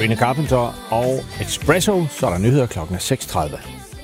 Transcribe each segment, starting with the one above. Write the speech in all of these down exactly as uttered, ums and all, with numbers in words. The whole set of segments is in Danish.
Sabrina Carpenter og Espresso, så er der nyheder klokken seks tredive.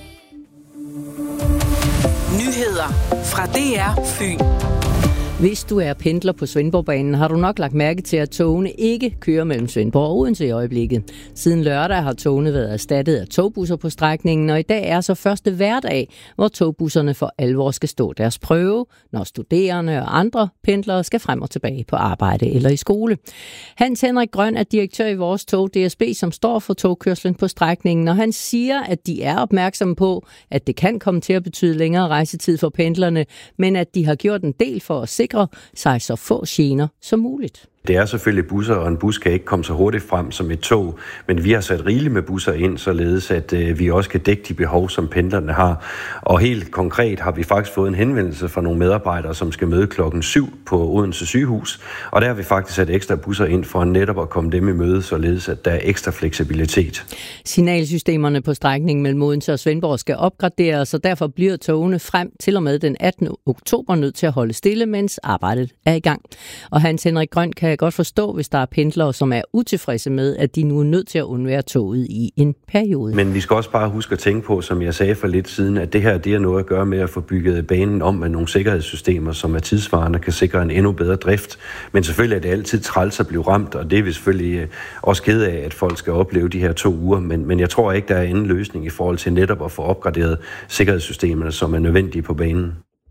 Nyheder fra D R Fyn. Hvis du er pendler på Svendborgbanen, har du nok lagt mærke til, at togene ikke kører mellem Svendborg og Odense i øjeblikket. Siden lørdag har togene været erstattet af togbusser på strækningen, og i dag er så første hverdag, hvor togbusserne for alvor skal stå deres prøve, når studerende og andre pendlere skal frem og tilbage på arbejde eller i skole. Hans Henrik Grøn er direktør i Vores Tog D S B, som står for togkørslen på strækningen, og han siger, at de er opmærksomme på, at det kan komme til at betyde længere rejsetid for pendlerne, men at de har gjort en del for at sikre sig så få gener som muligt. Det er selvfølgelig busser, og en bus kan ikke komme så hurtigt frem som et tog, men vi har sat rigeligt med busser ind, således at øh, vi også kan dække de behov, som pendlerne har. Og helt konkret har vi faktisk fået en henvendelse fra nogle medarbejdere, som skal møde klokken syv på Odense sygehus, og der har vi faktisk sat ekstra busser ind for netop at komme dem i møde, således at der er ekstra fleksibilitet. Signalsystemerne på strækningen mellem Odense og Svendborg skal opgraderes, og derfor bliver togene frem til og med den attende oktober nødt til at holde stille, mens arbejdet er i gang. Og Hans Henrik Grøn kan godt forstå, hvis der er pendlere, som er utilfredse med, at de nu er nødt til at undvære toget i en periode. Men vi skal også bare huske at tænke på, som jeg sagde for lidt siden, at det her det er noget at gøre med at få bygget banen om med nogle sikkerhedssystemer, som er tidsvarende, kan sikre en endnu bedre drift. Men selvfølgelig er det altid træls at blive ramt, og det er vi selvfølgelig også kede af, at folk skal opleve de her to uger. Men, men jeg tror ikke, der er en løsning i forhold til netop at få opgraderet sikkerhedssystemerne, som er nødvendige på banen.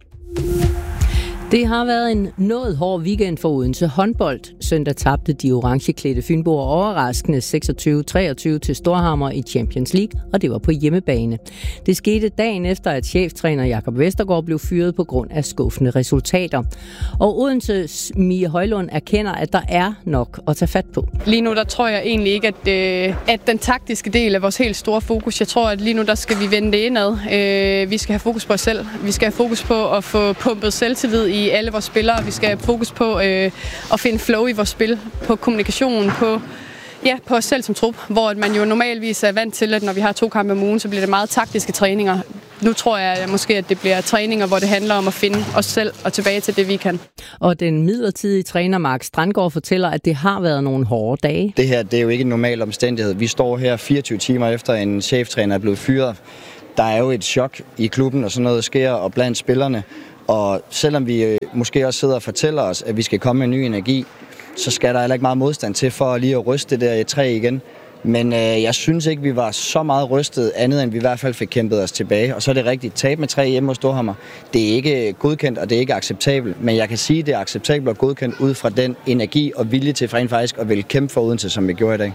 Det har været en noget hård weekend for Odense håndbold. Søndag tabte de orangeklædte fynboer overraskende seksogtyve treogtyve til Storhamar i Champions League, og det var på hjemmebane. Det skete dagen efter, at cheftræner Jakob Vestergaard blev fyret på grund af skuffende resultater. Og Odenses Mie Højlund erkender, at der er nok at tage fat på. Lige nu der tror jeg egentlig ikke, at, øh, at den taktiske del er vores helt store fokus. Jeg tror, at lige nu der skal vi vende det indad. Øh, vi skal have fokus på os selv. Vi skal have fokus på at få pumpet selvtillid i alle vores spillere. Vi skal have fokus på øh, at finde flow i vores spil, på kommunikation, på, ja, på os selv som trup, hvor man jo normalvis er vant til, at når vi har to kampe om ugen, så bliver det meget taktiske træninger. Nu tror jeg at måske, at det bliver træninger, hvor det handler om at finde os selv og tilbage til det, vi kan. Og den midlertidige træner Mark Strandgaard fortæller, at det har været nogle hårde dage. Det her det er jo ikke en normal omstændighed. Vi står her fireogtyve timer efter en cheftræner er blevet fyret. Der er jo et chok i klubben, og sådan noget sker, og blandt spillerne. Og selvom vi måske også sidder og fortæller os, at vi skal komme med ny energi, så skal der heller ikke meget modstand til for lige at ryste det der træ igen. Men øh, jeg synes ikke, vi var så meget rystet andet, end vi i hvert fald fik kæmpet os tilbage. Og så er det rigtigt. Tab med tre hjemme hos Storhamar. Det er ikke godkendt, og det er ikke acceptabelt. Men jeg kan sige, at det er acceptabelt og godkendt ud fra den energi og vilje til rent faktisk at ville kæmpe for Odense, som vi gjorde i dag.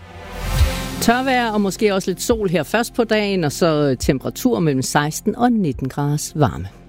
Tørvejr og måske også lidt sol her først på dagen, og så temperatur mellem seksten og nitten graders varme.